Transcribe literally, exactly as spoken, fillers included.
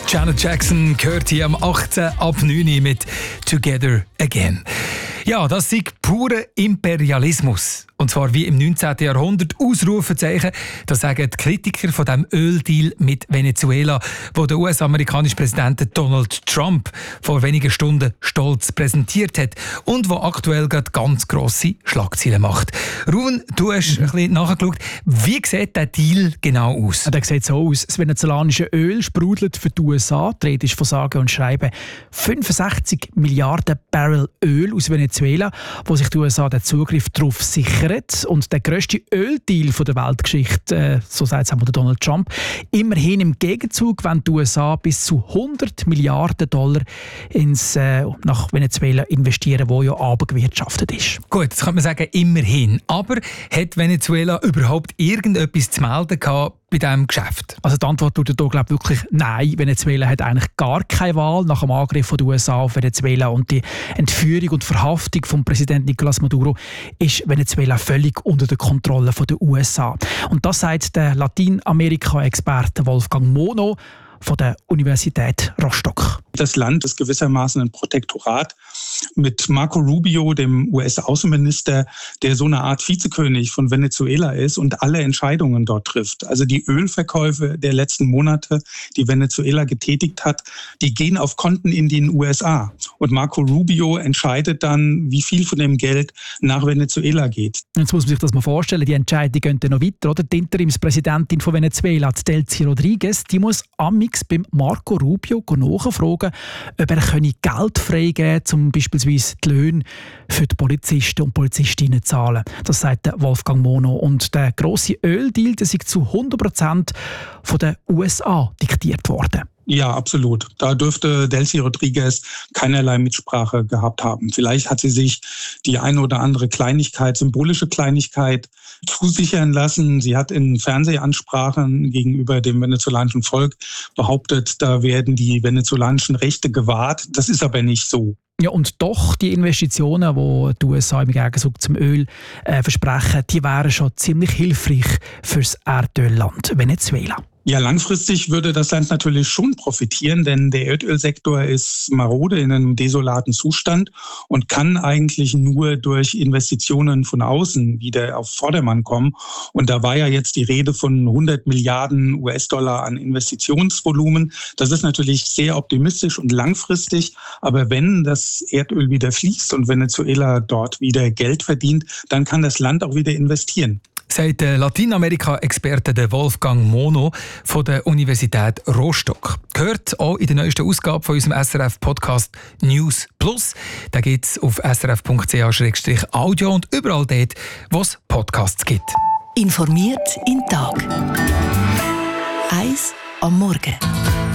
Janet Jackson gehört hier am achten ab neun mit «Together Again». Ja, das ist purer Imperialismus. Und zwar wie im neunzehnten Jahrhundert. Ausrufezeichen, das sagen die Kritiker von dem Öldeal mit Venezuela, wo der U S-amerikanische Präsident Donald Trump vor wenigen Stunden stolz präsentiert hat und wo aktuell gerade ganz grosse Schlagzeilen macht. Ruven, du hast mhm. ein bisschen nachgeschaut. Wie sieht der Deal genau aus? Der sieht so aus. Das venezolanische Öl sprudelt für die U S A. Die Rede ist von sage und schreiben fünfundsechzig Milliarden Barrel Öl aus Venezuela, wo sich die U S A den Zugriff darauf sichern. Und der grösste Öldeal der Weltgeschichte, äh, so sagt es auch Donald Trump, immerhin im Gegenzug, wenn die U S A bis zu hundert Milliarden Dollar ins, äh, nach Venezuela investieren, wo ja abgewirtschaftet ist. Gut, jetzt kann man sagen, immerhin. Aber hat Venezuela überhaupt irgendetwas zu melden gehabt bei diesem Geschäft? Also die Antwort lautet hier, glaube ich, wirklich nein. Venezuela hat eigentlich gar keine Wahl nach dem Angriff der U S A auf Venezuela und die Entführung und Verhaftung von Präsident Nicolás Maduro ist Venezuela völlig unter der Kontrolle der U S A. Und das sagt der Lateinamerika-Experte Wolfgang Mono von der Universität Rostock. Das Land ist gewissermaßen ein Protektorat mit Marco Rubio, dem U S-Außenminister, der so eine Art Vizekönig von Venezuela ist und alle Entscheidungen dort trifft. Also die Ölverkäufe der letzten Monate, die Venezuela getätigt hat, die gehen auf Konten in den U S A. Und Marco Rubio entscheidet dann, wie viel von dem Geld nach Venezuela geht. Jetzt muss man sich das mal vorstellen, die Entscheidung geht dann noch weiter. Oder? Die Interimspräsidentin von Venezuela, Delcy Rodriguez, die muss amix beim Marco Rubio nachfragen, ob er Geld freigeben könne, um beispielsweise die Löhne für die Polizisten und Polizistinnen zu zahlen. Das sagt Wolfgang Mono. Und der grosse Öldeal der ist zu hundert Prozent von den U S A diktiert worden. Ja, absolut. Da dürfte Delcy Rodriguez keinerlei Mitsprache gehabt haben. Vielleicht hat sie sich die eine oder andere Kleinigkeit, symbolische Kleinigkeit zusichern lassen. Sie hat in Fernsehansprachen gegenüber dem venezolanischen Volk behauptet, da werden die venezolanischen Rechte gewahrt. Das ist aber nicht so. Ja, und doch, die Investitionen, die die U S A im Gegenzug zum Öl äh, versprechen, die wären schon ziemlich hilfreich für das Erdölland Venezuela. Ja, langfristig würde das Land natürlich schon profitieren, denn der Erdölsektor ist marode in einem desolaten Zustand und kann eigentlich nur durch Investitionen von außen wieder auf Vordermann kommen. Und da war ja jetzt die Rede von hundert Milliarden U S-Dollar an Investitionsvolumen. Das ist natürlich sehr optimistisch und langfristig. Aber wenn das Erdöl wieder fließt und Venezuela dort wieder Geld verdient, dann kann das Land auch wieder investieren. Sagt der Lateinamerika-Experte Wolfgang Mono von der Universität Rostock. Gehört auch in der neuesten Ausgabe von unserem S R F-Podcast News Plus. Da gibt es auf s r f punkt c h slash audio und überall dort, wo es Podcasts gibt. Informiert in Tag. Eins am Morgen.